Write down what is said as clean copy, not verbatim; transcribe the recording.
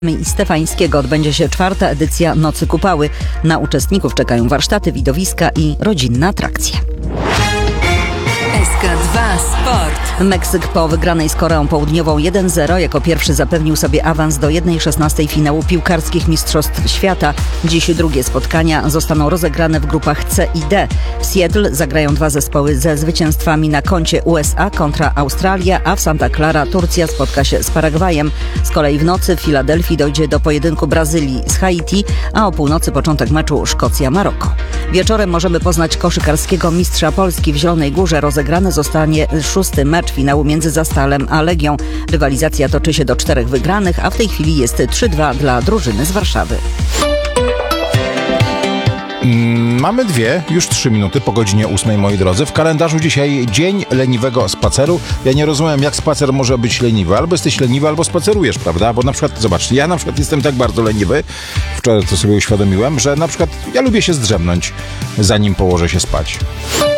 i Stefańskiego odbędzie się 4. edycja Nocy Kupały. Na uczestników czekają warsztaty, widowiska i rodzinne atrakcje. SK2 Sport. Meksyk po wygranej z Koreą Południową 1-0 jako pierwszy zapewnił sobie awans do 1/16 finału piłkarskich Mistrzostw Świata. Dziś drugie spotkania zostaną rozegrane w grupach C i D. W Seattle zagrają dwa zespoły ze zwycięstwami na koncie: USA kontra Australia, a w Santa Clara Turcja spotka się z Paragwajem. Z kolei w nocy w Filadelfii dojdzie do pojedynku Brazylii z Haiti, a o północy początek meczu Szkocja-Maroko. Wieczorem możemy poznać koszykarskiego mistrza Polski w Zielonej Górze. Rozegrany zostanie 6. mecz finału między Zastalem a Legią. Rywalizacja toczy się do 4 wygranych, a w tej chwili jest 3-2 dla drużyny z Warszawy. Mamy już 3 minuty po godzinie 8, moi drodzy. W kalendarzu dzisiaj dzień leniwego spaceru. Ja nie rozumiem, jak spacer może być leniwy. Albo jesteś leniwy, albo spacerujesz, prawda? Bo na przykład, zobaczcie, ja na przykład jestem tak bardzo leniwy, wczoraj to sobie uświadomiłem, że na przykład ja lubię się zdrzemnąć, zanim położę się spać.